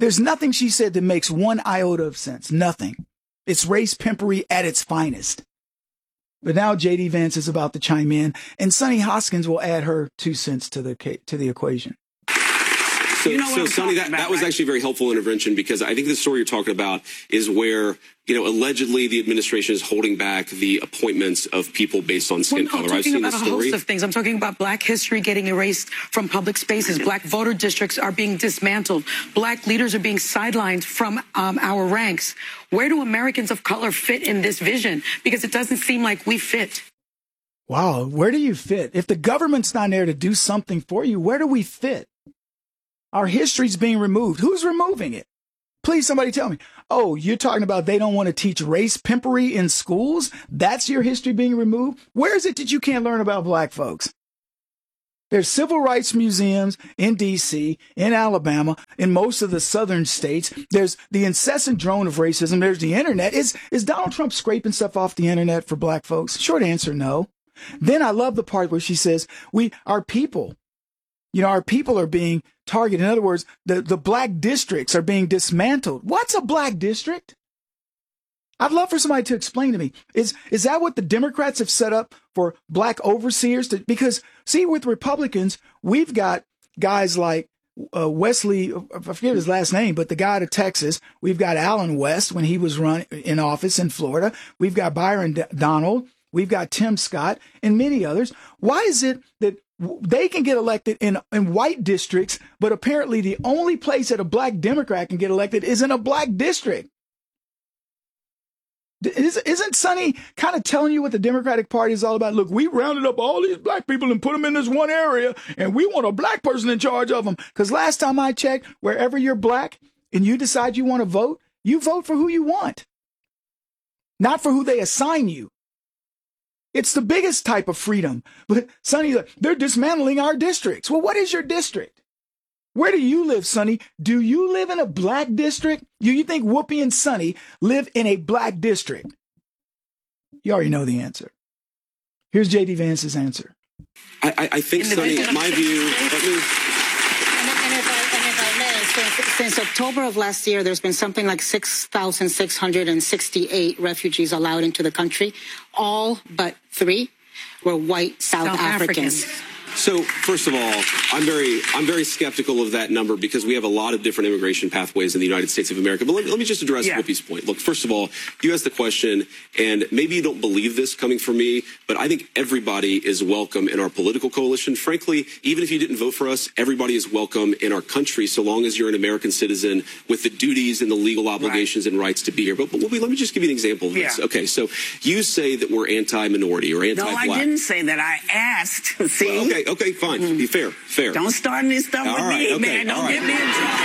There's nothing she said that makes one iota of sense. Nothing. It's race pimpery at its finest. But now J D Vance is about to chime in, and Sonny Hoskins will add her two cents to the to the equation. So, You know what so I'm Sonny, that, talking about, that was right? actually a very helpful intervention, because I think the story you're talking about is where, you know, allegedly the administration is holding back the appointments of people based on skin well, no, color. I'm I've talking seen about the a story. host of things. I'm talking about black history getting erased from public spaces. Black voter districts are being dismantled. Black leaders are being sidelined from um, our ranks. Where do Americans of color fit in this vision? Because it doesn't seem like we fit. Wow, where do you fit? If the government's not there to do something for you, where do we fit? Our history's being removed. Who's removing it? Please, somebody tell me. Oh, you're talking about they don't want to teach race pimpery in schools? That's your history being removed? Where is it that you can't learn about black folks? There's civil rights museums in D C, in Alabama, in most of the southern states. There's the incessant drone of racism. There's the internet. Is, is Donald Trump scraping stuff off the internet for black folks? Short answer, no. Then I love the part where she says, we, our people, you know, our people are being targeted. In other words, the, the black districts are being dismantled. What's a black district? I'd love for somebody to explain to me. Is is that what the Democrats have set up for black overseers? To, because, see, with Republicans, we've got guys like uh, Wesley, I forget his last name, but the guy out of Texas. We've got Alan West when he was run in office in Florida. We've got Byron D- Donald. We've got Tim Scott and many others. Why is it that they can get elected in, in white districts, but apparently the only place that a black Democrat can get elected is in a black district? Isn't Sonny kind of telling you what the Democratic Party is all about? Look, we rounded up all these black people and put them in this one area, and we want a black person in charge of them. Because last time I checked, wherever you're black and you decide you want to vote, you vote for who you want, not for who they assign you. It's the biggest type of freedom. But Sonny, they're dismantling our districts. Well, what is your district? Where do you live, Sonny? Do you live in a black district? Do you think Whoopi and Sonny live in a black district? You already know the answer. Here's J D Vance's answer. I, I, I think, Sonny, in my view, let me... Since, since October of last year, there's been something like six thousand six hundred sixty-eight refugees allowed into the country. All but three were white South, South Africans. Africans. So, first of all, I'm very, I'm very skeptical of that number, because we have a lot of different immigration pathways in the United States of America. But let me, let me just address yeah. Whoopi's point. Look, first of all, you asked the question, and maybe you don't believe this coming from me, but I think everybody is welcome in our political coalition. Frankly, even if you didn't vote for us, everybody is welcome in our country, so long as you're an American citizen with the duties and the legal obligations right. and rights to be here. But, but Whoopi, let me just give you an example of this. Yeah. Okay, so you say that we're anti-minority or anti-black. No, I didn't say that. I asked. See? Well, okay. Okay, fine. Mm. Be fair, fair. Don't start any stuff with right, me, okay, man. Don't right. get me in trouble.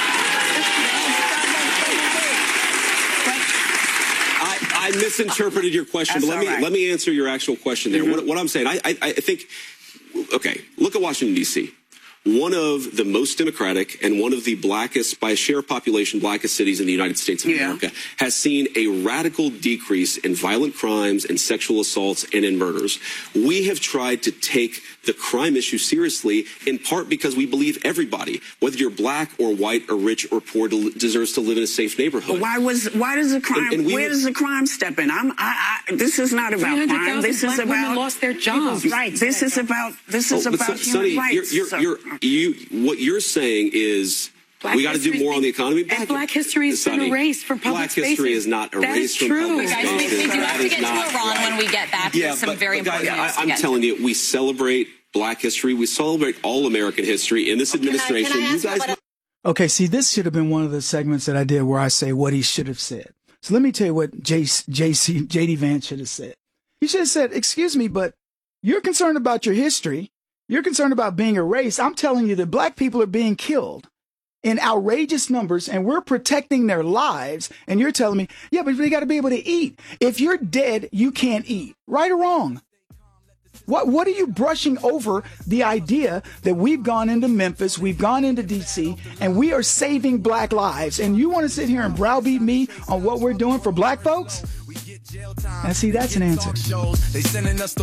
I, I misinterpreted your question, That's but let me right. let me answer your actual question there. Mm-hmm. What, what I'm saying, I, I, I think, okay, look at Washington, D C One of the most democratic and one of the blackest, by share of population, blackest cities in the United States of yeah. America, has seen a radical decrease in violent crimes and sexual assaults and in murders. We have tried to take the crime issue seriously, in part because we believe everybody, whether you're black or white or rich or poor, deserves to live in a safe neighborhood. But why was why does the crime? And, and we, where does the crime step in? I'm. I, I, this is not about crime. This is about lost their jobs. Right. This is about. This is oh, about so, human Sonny, rights. You're, you're, you're, you, what you're saying is black we got to do more on the economy. Black, and black history has been erased from public black spaces. Black history is not erased that is from true. public spaces. Guys, we, we do have to get to Iran when we get back. Yeah, There's some but, very but important guys, news I, I'm telling you, we celebrate black history. We celebrate all American history in this administration. Can I, can I you guys. Okay, see, this should have been one of the segments that I did where I say what he should have said. So let me tell you what J C, J D Vance should have said. He should have said, excuse me, but you're concerned about your history. You're concerned about being erased. I'm telling you that black people are being killed in outrageous numbers, and we're protecting their lives. And you're telling me, yeah, but they got to be able to eat. If you're dead, you can't eat. Right or wrong? What what are you brushing over the idea that we've gone into Memphis, we've gone into D C, and we are saving black lives, and you want to sit here and browbeat me on what we're doing for black folks? And see, that's an answer. This is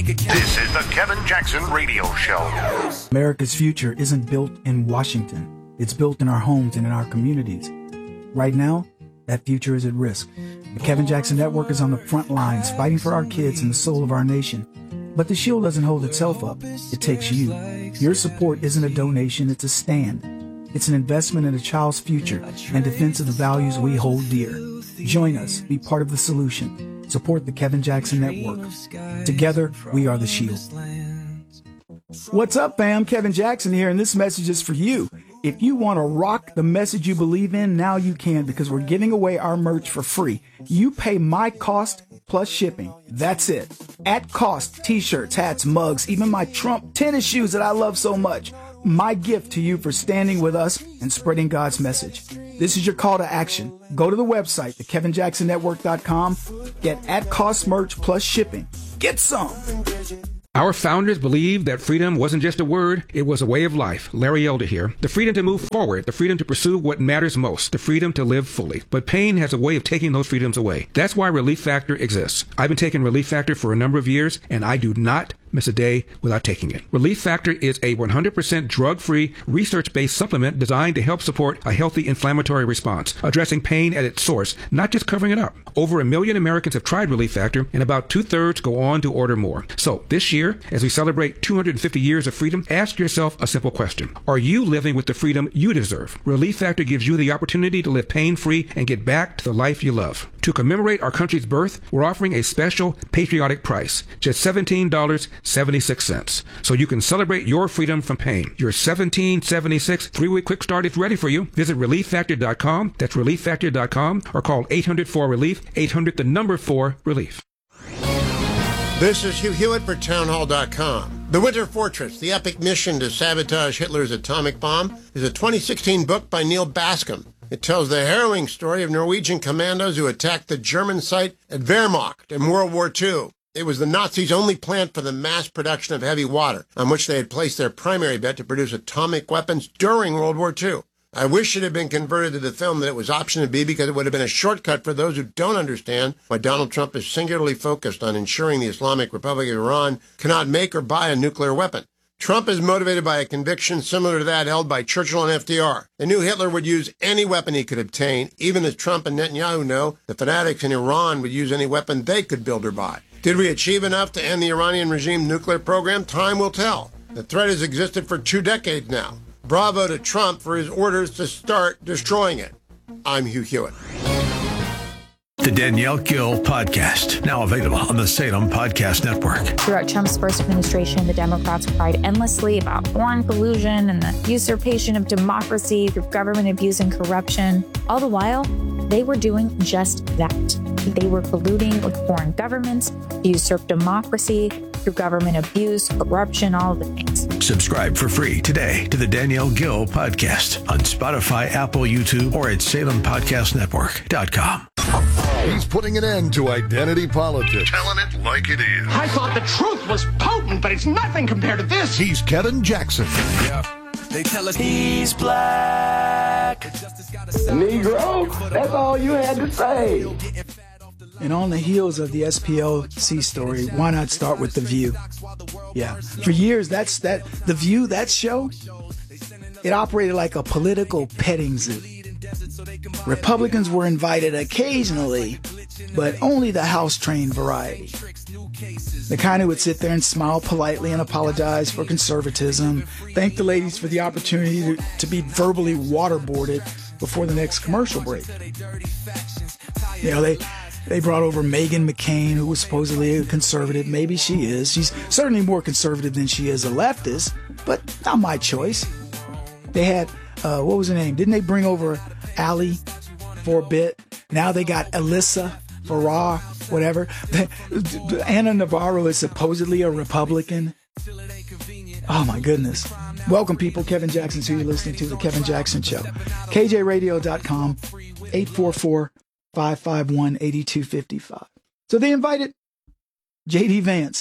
the Kevin Jackson Radio Show. America's future isn't built in Washington. It's built in our homes and in our communities. Right now, that future is at risk. The Kevin Jackson Network is on the front lines fighting for our kids and the soul of our nation. But the shield doesn't hold itself up. It takes you. Your support isn't a donation, it's a stand. It's an investment in a child's future and defense of the values we hold dear. Join us. Be part of the solution. Support the Kevin Jackson Network. Together, we are the shield. What's up, fam? Kevin Jackson here, and this message is for you. If you want to rock the message you believe in, now you can, because we're giving away our merch for free. You pay my cost plus shipping. That's it. At cost, t-shirts, hats, mugs, even my Trump tennis shoes that I love so much. My gift to you for standing with us and spreading God's message. This is your call to action. Go to the website, the kevin jackson network dot com. Get at cost merch plus shipping. Get some. Our founders believed that freedom wasn't just a word, it was a way of life. Larry Elder here. The freedom to move forward, the freedom to pursue what matters most, the freedom to live fully. But pain has a way of taking those freedoms away. That's why Relief Factor exists. I've been taking Relief Factor for a number of years, and I do not miss a day without taking it. Relief Factor is a one hundred percent drug-free, research-based supplement designed to help support a healthy inflammatory response, addressing pain at its source, not just covering it up. Over a million Americans have tried Relief Factor, and about two-thirds go on to order more. So this year, as we celebrate two hundred fifty years of freedom, ask yourself a simple question. Are you living with the freedom you deserve? Relief Factor gives you the opportunity to live pain-free and get back to the life you love. To commemorate our country's birth, we're offering a special patriotic price, just seventeen dollars and seventy-six cents. So you can celebrate your freedom from pain. Your seventeen seventy-six three-week quick start is ready for you. Visit relief factor dot com. That's relief factor dot com, or call eight hundred four relief, eight hundred the number four relief. This is Hugh Hewitt for townhall dot com. The Winter Fortress, the epic mission to sabotage Hitler's atomic bomb, is a twenty sixteen book by Neil Bascom. It tells the harrowing story of Norwegian commandos who attacked the German site at Wehrmacht in World War Two. It was the Nazis' only plant for the mass production of heavy water, on which they had placed their primary bet to produce atomic weapons during World War Two. I wish it had been converted to the film that it was option B, because it would have been a shortcut for those who don't understand why Donald Trump is singularly focused on ensuring the Islamic Republic of Iran cannot make or buy a nuclear weapon. Trump is motivated by a conviction similar to that held by Churchill and F D R. They knew Hitler would use any weapon he could obtain, even as Trump and Netanyahu know the fanatics in Iran would use any weapon they could build or buy. Did we achieve enough to end the Iranian regime nuclear program? Time will tell. The threat has existed for two decades now. Bravo to Trump for his orders to start destroying it. I'm Hugh Hewitt. The Danielle Gill Podcast, now available on the Salem Podcast Network. Throughout Trump's first administration, the Democrats cried endlessly about foreign collusion and the usurpation of democracy through government abuse and corruption. All the while, they were doing just that. They were colluding with foreign governments to usurp democracy through government abuse, corruption, all of the things. Subscribe for free today to the Danielle Gill Podcast on Spotify, Apple, YouTube, or at salem podcast network dot com. He's putting an end to identity politics. Telling it like it is. I thought the truth was potent, but it's nothing compared to this. He's Kevin Jackson. Yeah. They tell us he's black. Negro, that's all you had to say. And on the heels of the S P L C story, why not start with The View? Yeah. For years, that's that The View, that show, it operated like a political petting zoo. Republicans were invited occasionally, but only the house-trained variety. The kind who would sit there and smile politely and apologize for conservatism, thank the ladies for the opportunity to, to be verbally waterboarded before the next commercial break. You know, they... They brought over Meghan McCain, who was supposedly a conservative. Maybe she is. She's certainly more conservative than she is a leftist, but not my choice. They had, uh, what was her name? Didn't they bring over Ali for a bit? Now they got Alyssa Farrar, whatever. Anna Navarro is supposedly a Republican. Oh, my goodness. Welcome, people. Kevin Jackson's who you're listening to, The Kevin Jackson Show. K J radio dot com, eight four four, five five one, eight two five five. So they invited J D Vance.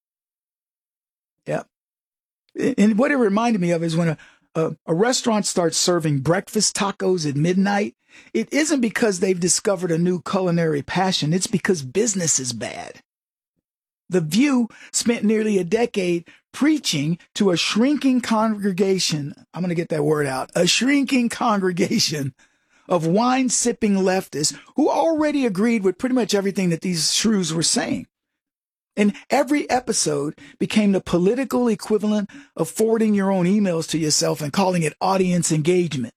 Yep. And what it reminded me of is when a, a, a restaurant starts serving breakfast tacos at midnight, it isn't because they've discovered a new culinary passion. It's because business is bad. The View spent nearly a decade preaching to a shrinking congregation. I'm going to get that word out. A shrinking congregation of wine-sipping leftists who already agreed with pretty much everything that these shrews were saying. And every episode became the political equivalent of forwarding your own emails to yourself and calling it audience engagement.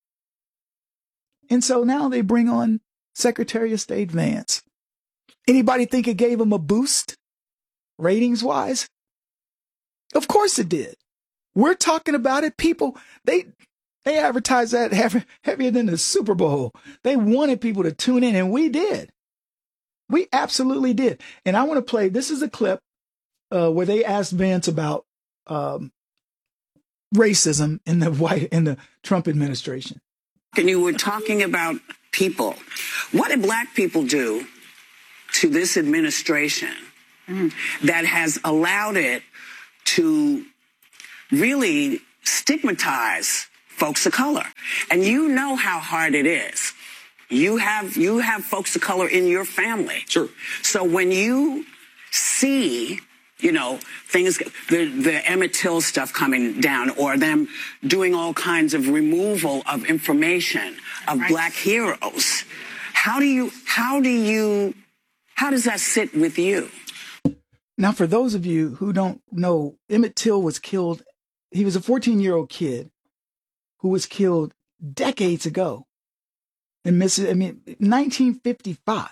And so now they bring on Secretary of State Vance. Anybody think it gave him a boost, ratings-wise? Of course it did. We're talking about it. People, they they advertised that heavy, heavier than the Super Bowl. They wanted people to tune in, and we did. We absolutely did. And I want to play, this is a clip uh, where they asked Vance about um, racism in the white in the Trump administration. And you were talking about people. What did black people do to this administration that has allowed it to really stigmatize folks of color? And you know how hard it is. You have you have folks of color in your family. Sure. So when you see, you know, things, the, the Emmett Till stuff coming down, or them doing all kinds of removal of information of right. black heroes, how do you, how do you, how does that sit with you? Now, for those of you who don't know, Emmett Till was killed. He was a fourteen-year-old kid who was killed decades ago in Mississippi, I mean, nineteen fifty-five.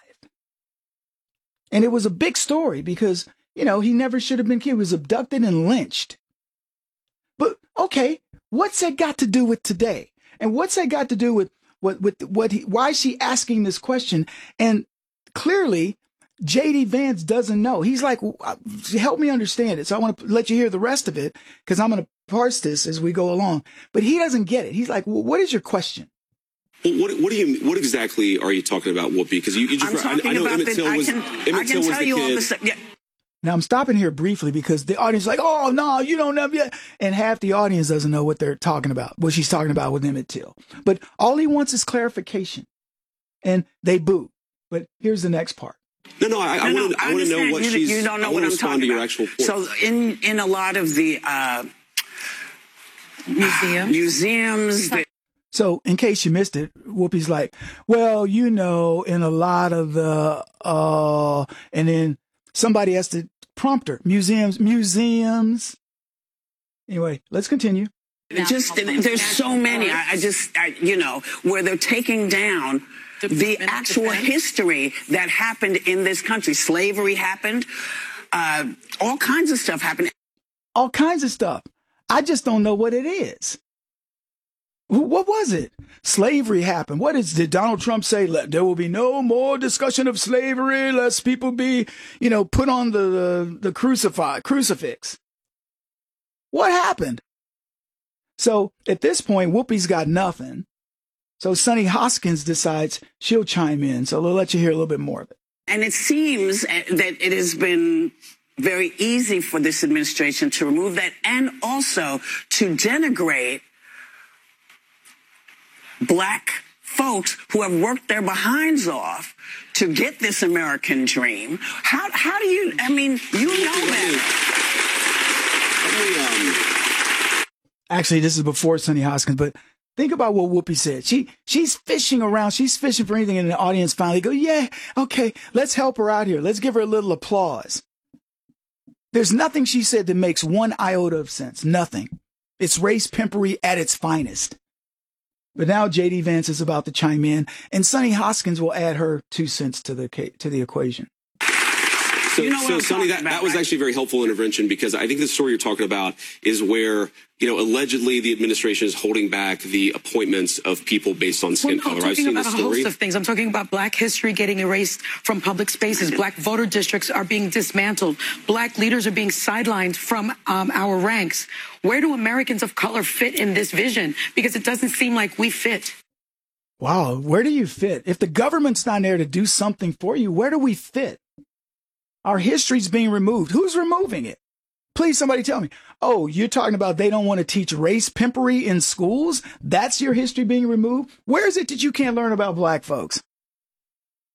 And it was a big story because, you know, he never should have been killed. He was abducted and lynched. But, okay, what's that got to do with today? And what's that got to do with what, with what he, why is she asking this question? And clearly, J D Vance doesn't know. He's like, help me understand it. So I want to let you hear the rest of it because I'm going to parse this as we go along. But he doesn't get it. He's like, well, what is your question? What, what do you? What exactly are you talking about, Whoopi? Because you, you just. I'm talking I, I know about Emmett the, Till was. I can, Emmett I can Till was tell the you kid. all the stuff. Yeah. Now I'm stopping here briefly because the audience is like, oh no, you don't know yet, and half the audience doesn't know what they're talking about, what she's talking about with Emmett Till. But all he wants is clarification, and they boo. But here's the next part. No, no, I, I no, want to. no, I want to know what you, she's. You don't know I what I'm respond talking to your about. actual point. So in in a lot of the uh, museums, museums. That- So in case you missed it, Whoopi's like, well, you know, in a lot of the, uh, and then somebody has to prompt her. Museums, museums. Anyway, let's continue. It just there's so many. I, I just I, you know where they're taking down the actual history that happened in this country. Slavery happened. Uh, all kinds of stuff happened. All kinds of stuff. I just don't know what it is. What was it? Slavery happened. What is, did Donald Trump say? Let, there will be no more discussion of slavery lest people be, you know, put on the, the, the crucify, crucifix. What happened? So at this point, Whoopi's got nothing. So Sonny Hoskins decides she'll chime in. So we'll let you hear a little bit more of it. And it seems that it has been very easy for this administration to remove that and also to denigrate black folks who have worked their behinds off to get this American dream. How how do you, I mean, you know that. Actually, this is before Sonny Hoskins, but think about what Whoopi said. She she's fishing around. She's fishing for anything, and the audience finally go, yeah, okay, let's help her out here. Let's give her a little applause. There's nothing she said that makes one iota of sense. Nothing. It's race pimpery at its finest. But now J D Vance is about to chime in, and Sonny Hoskins will add her two cents to the to the equation. So, you know so Sonny, that, about, that was right? actually a very helpful intervention because I think the story you're talking about is where, you know, allegedly the administration is holding back the appointments of people based on skin well, no, color. I'm I've talking seen about this a story. host of things. I'm talking about black history getting erased from public spaces. Black voter districts are being dismantled. Black leaders are being sidelined from um, our ranks. Where do Americans of color fit in this vision? Because it doesn't seem like we fit. Wow, where do you fit? If the government's not there to do something for you, where do we fit? Our history's being removed. Who's removing it? Please, somebody tell me. Oh, you're talking about they don't want to teach race pimpery in schools? That's your history being removed? Where is it that you can't learn about black folks?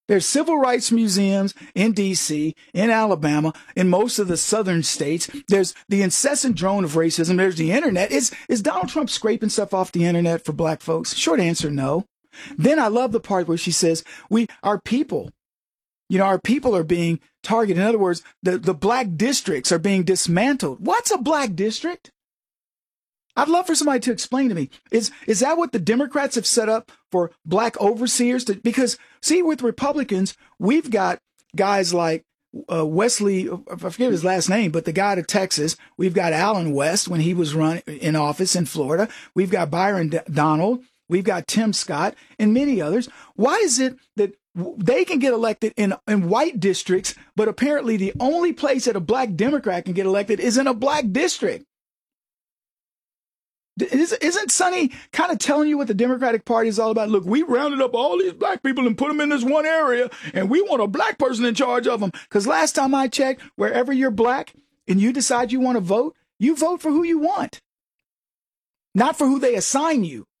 There's civil rights museums in D C, in Alabama, in most of the southern states. There's the incessant drone of racism. There's the internet. Is, is Donald Trump scraping stuff off the internet for black folks? Short answer, no. Then I love the part where she says, we, our people, you know, our people are being targeted. In other words, the, the black districts are being dismantled. What's a black district? I'd love for somebody to explain to me. Is is that what the Democrats have set up for black overseers? To, because, see, with Republicans, we've got guys like uh, Wesley, I forget his last name, but the guy out of Texas. We've got Allen West when he was run in office in Florida. We've got Byron D- Donald. We've got Tim Scott and many others. Why is it that they can get elected in, in white districts, but apparently the only place that a black Democrat can get elected is in a black district? Isn't Sonny kind of telling you what the Democratic Party is all about? Look, we rounded up all these black people and put them in this one area, and we want a black person in charge of them. Because last time I checked, wherever you're black and you decide you want to vote, you vote for who you want, not for who they assign you.